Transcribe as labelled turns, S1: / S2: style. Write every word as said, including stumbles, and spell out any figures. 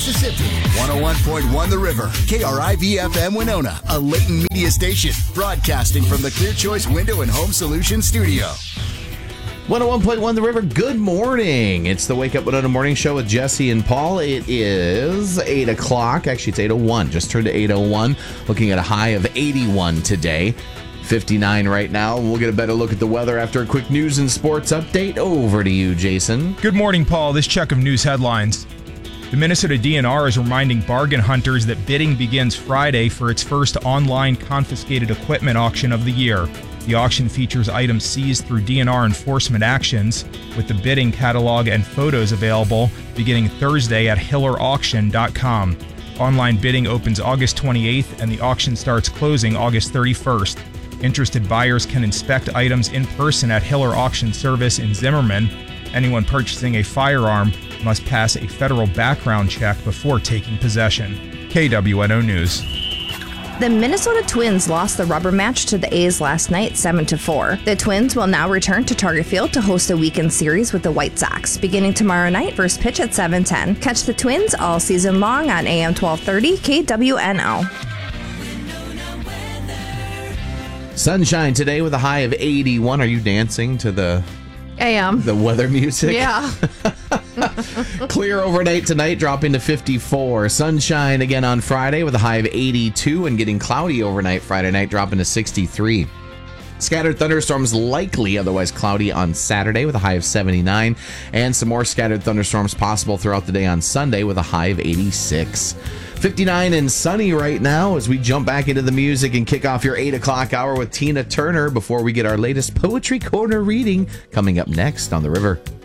S1: Mississippi. one oh one point one The River. K R I V F M Winona, a Leighton media station. Broadcasting from the Clear Choice Window and Home Solutions studio.
S2: one oh one point one The River, good morning. It's the Wake Up Winona Morning Show with Jesse and Paul. It is eight o'clock. Actually, it's eight oh one. Just turned to eight oh one. Looking at a high of eighty-one today. fifty-nine right now. We'll get a better look at the weather after a quick news and sports update. Over to you, Jason.
S3: Good morning, Paul. This check of news headlines. The Minnesota D N R is reminding bargain hunters that bidding begins Friday for its first online confiscated equipment auction of the year. The auction features items seized through D N R enforcement actions, with the bidding catalog and photos available beginning Thursday at hiller auction dot com. Online bidding opens August twenty-eighth and the auction starts closing August thirty-first. Interested buyers can inspect items in person at Hiller Auction Service in Zimmerman. Anyone purchasing a firearm must pass a federal background check before taking possession. K W N O News.
S4: The Minnesota Twins lost the rubber match to the A's last night, seven to four. The Twins will now return to Target Field to host a weekend series with the White Sox. Beginning tomorrow night, first pitch at seven ten. Catch the Twins all season long on A M twelve thirty K W N O.
S2: Sunshine today with a high of eighty-one. Are you dancing to the
S4: I am.
S2: the weather music?
S4: Yeah.
S2: Clear overnight tonight, dropping to fifty-four. Sunshine again on Friday with a high of eighty-two and getting cloudy overnight Friday night, dropping to sixty-three. Scattered thunderstorms likely, otherwise cloudy on Saturday with a high of seventy-nine. And some more scattered thunderstorms possible throughout the day on Sunday with a high of eighty-six. fifty-nine and sunny right now as we jump back into the music and kick off your eight o'clock hour with Tina Turner before we get our latest Poetry Corner reading coming up next on The River.